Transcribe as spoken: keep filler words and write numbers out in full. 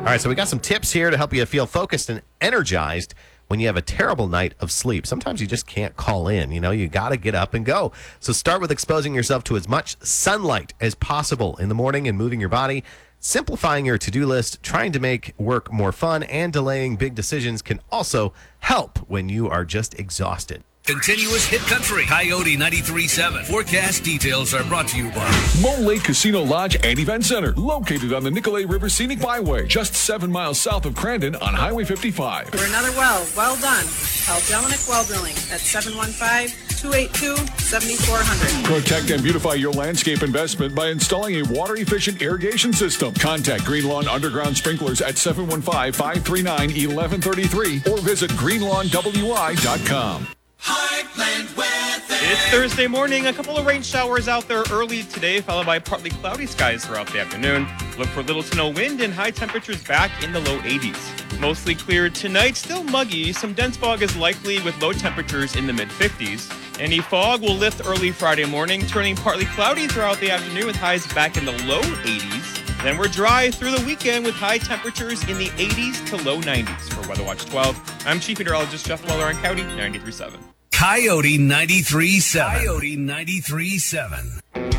right, so we got some tips here to help you feel focused and energized when you have a terrible night of sleep. Sometimes you just can't call in. You know, you got to get up and go. So start with exposing yourself to as much sunlight as possible in the morning and moving your body. Simplifying your to-do list, trying to make work more fun, and delaying big decisions can also help when you are just exhausted. Continuous hit country. Coyote ninety-three point seven. Forecast details are brought to you by Mole Lake Casino Lodge and Event Center, located on the Nicolet River Scenic Byway, just seven miles south of Crandon on Highway fifty-five. For another well, well done. Call Delanic Well Drilling at seven one five, two eight two, seven four zero zero. Protect and beautify your landscape investment by installing a water-efficient irrigation system. Contact Green Lawn Underground Sprinklers at seven one five, five three nine, one one three three or visit green lawn w i dot com. Heartland weather. It's Thursday morning. A couple of rain showers out there early today, followed by partly cloudy skies throughout the afternoon. Look for little to no wind and high temperatures back in the low eighties. Mostly clear tonight, still muggy. Some dense fog is likely with low temperatures in the mid-fifties. Any fog will lift early Friday morning, turning partly cloudy throughout the afternoon with highs back in the low eighties. Then we're dry through the weekend with high temperatures in the eighties to low nineties. For Weather Watch twelve, I'm Chief Meteorologist Jeff Weller on Coyote ninety-three point seven. Coyote ninety-three point seven. Coyote ninety-three point seven.